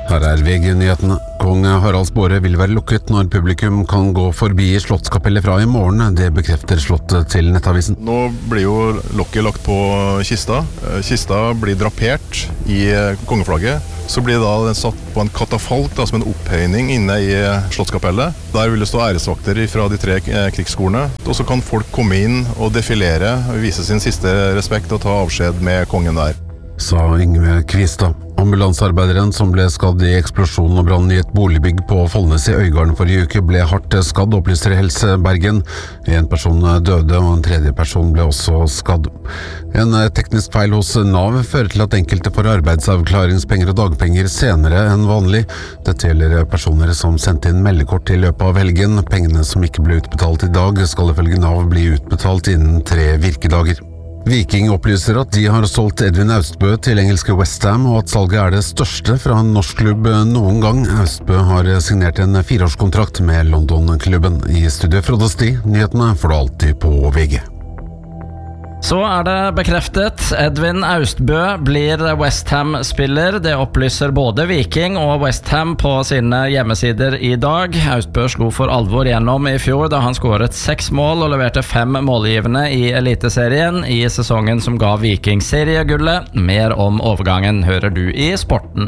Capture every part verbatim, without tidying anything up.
Her er V G-nyhetene. Kong Haralds båre vil være lukket når publikum kan gå forbi Slottskapellet fra i morgen. Det bekrefter Slottet til Nettavisen. Nå blir jo lokket lagt på kista. Kista blir drapert i kongeflagget. Så blir da den satt på en katafalk, da, som en opphøyning inne i Slottskapellet. Der vil det stå æresvakter fra de tre krigsskolene. Og så kan folk komme inn og defilere, vise sin siste respekt og ta avskjed med kongen der. Sa Yngve Kvistad. Ambulansearbeideren som ble skadd i eksplosjonen og brann i et boligbygg på Follnes i Øygarden forrige uke ble hardt skadd, opplyser Helse Bergen. En person døde, og en tredje person ble også skadd. En teknisk feil hos Nav fører til at enkelte får arbeidsavklaringspenger og dagpenger senere enn vanlig. Dette gjelder personer som sendte inn meldekort i løpet av helgen. Pengene som ikke ble utbetalt i dag skal ifølge Nav bli utbetalt innen tre virkedager. Viking opplyser at de har solgt Edvin Austbø til engelske West Ham, og at salget er det største fra en norsk klubb noen gang. Austbø har signert en fireårskontrakt med London-klubben. I studiet Frode Sti, nyhetene får du alltid på V G. Så er det bekreftet. Edvin Austbø blir West Ham-spiller. Det opplyser både Viking og West Ham på sine hjemmesider i dag. Austbø slo for alvor gjennom i fjor da han skåret seks mål og leverte fem målgivende i Eliteserien i sesongen som ga Viking seriegullet. Mer om overgangen hører du i Sporten.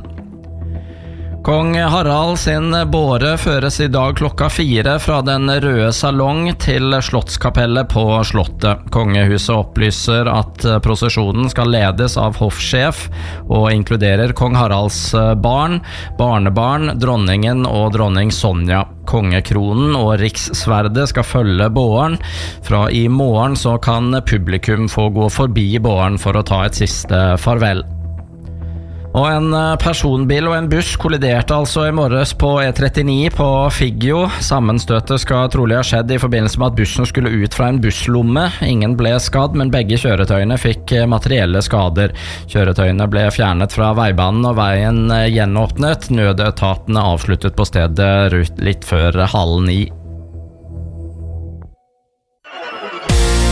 Kong Harald sin båre føres i dag klokka fire fra den røde salong til Slottskapellet på Slottet. Kongehuset opplyser at prosesjonen skal ledes av hoffsjef og inkluderer kong Haralds barn, barnebarn, dronningen og dronning Sonja. Kongekronen og rikssverdet skal følge båren. Fra i morgen så kan publikum få gå forbi båren for å ta et siste farvel. Og en personbil og en buss kolliderte altså i morges på E trettini på Figgjo. Sammenstøtet skal trolig ha skjedd i forbindelse med at bussen skulle ut fra en busslomme. Ingen ble skadd, men begge kjøretøyene fikk materielle skader. Kjøretøyene ble fjernet fra veibanen og veien gjenåpnet. Nødetatene avsluttet på stedet litt før halv ni.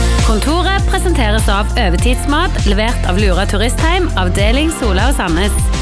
Kontoret presenteres av Øvertidsmat, levert av Lura Turistheim, avdeling Sola og Sandnes.